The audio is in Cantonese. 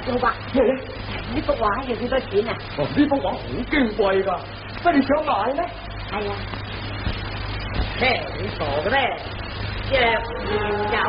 老伯，呢幅畫要幾多錢啊？ 哦，呢幅畫好矜貴㗎，乜你想買咧？ 係啊，嘿，你傻嘅咩？若然